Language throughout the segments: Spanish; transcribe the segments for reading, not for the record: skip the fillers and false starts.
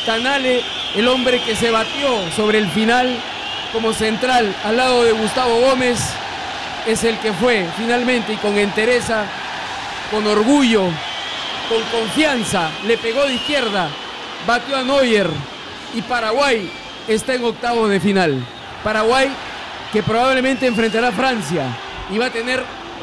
Tanale, el hombre que se batió sobre el final como central al lado de Gustavo Gómez, es el que fue finalmente y con entereza, con orgullo, con confianza, le pegó de izquierda, batió a Neuer y Paraguay está en octavos de final. Paraguay que probablemente enfrentará a Francia y va a tener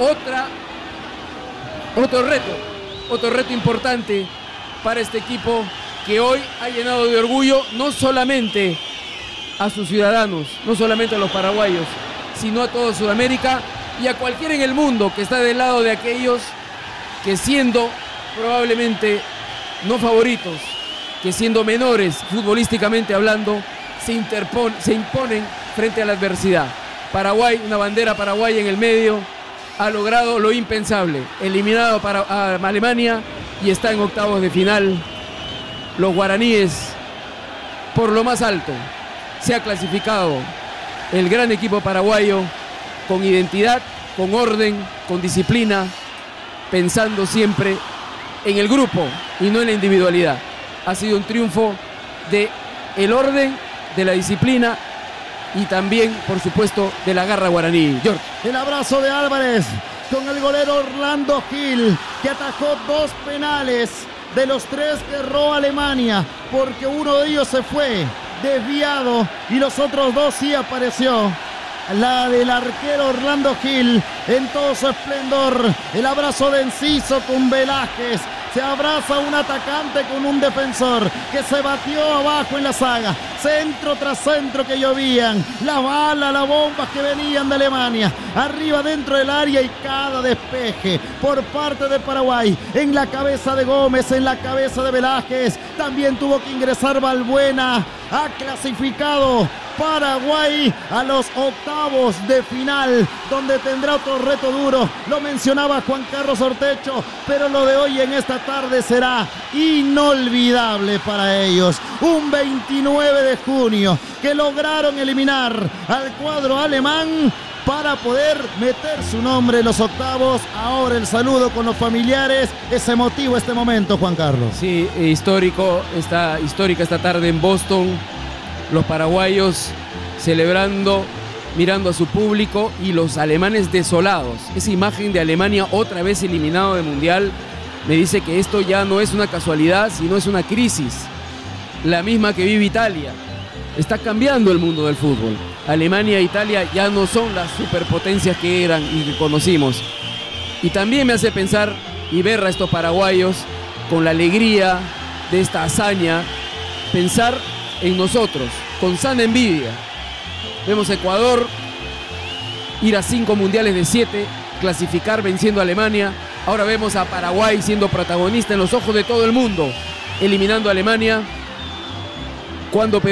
otro reto importante para este equipo que hoy ha llenado de orgullo no solamente a sus ciudadanos, no solamente a los paraguayos, sino a toda Sudamérica y a cualquiera en el mundo que está del lado de aquellos que, siendo probablemente no favoritos, que siendo menores futbolísticamente hablando, se imponen frente a la adversidad. Paraguay, una bandera paraguaya en el medio, ha logrado lo impensable, eliminado a Alemania y está en octavos de final. Los guaraníes, por lo más alto, se ha clasificado el gran equipo paraguayo con identidad, con orden, con disciplina, pensando siempre en el grupo y no en la individualidad. Ha sido un triunfo del orden, de la disciplina y también, por supuesto, de la garra guaraní. George. El abrazo de Álvarez con el golero Orlando Gil, que atajó 2 penales de los 3 que erró Alemania, porque uno de ellos se fue desviado y los otros 2 sí apareció. La del arquero Orlando Gil en todo su esplendor. El abrazo de Enciso con Velázquez. Se abraza un atacante con un defensor que se batió abajo en la saga. Centro tras centro que llovían. Las balas, las bombas que venían de Alemania. Arriba dentro del área y cada despeje por parte de Paraguay. En la cabeza de Gómez, en la cabeza de Velázquez. También tuvo que ingresar Balbuena. Ha clasificado Paraguay a los octavos de final, donde tendrá otro reto duro. Lo mencionaba Juan Carlos Ortecho, pero lo de hoy en esta tarde será inolvidable para ellos. Un 29 de junio que lograron eliminar al cuadro alemán para poder meter su nombre en los octavos. Ahora el saludo con los familiares. Es emotivo este momento, Juan Carlos. Sí, histórica esta tarde en Boston. Los paraguayos celebrando, mirando a su público y los alemanes desolados. Esa imagen de Alemania otra vez eliminado del Mundial me dice que esto ya no es una casualidad, sino es una crisis. La misma que vive Italia. Está cambiando el mundo del fútbol. Alemania e Italia ya no son las superpotencias que eran y que conocimos. Y también me hace pensar y ver a estos paraguayos con la alegría de esta hazaña, pensar en nosotros, con sana envidia. Vemos a Ecuador ir a 5 mundiales de 7, clasificar venciendo a Alemania. Ahora vemos a Paraguay siendo protagonista en los ojos de todo el mundo, eliminando a Alemania. Cuando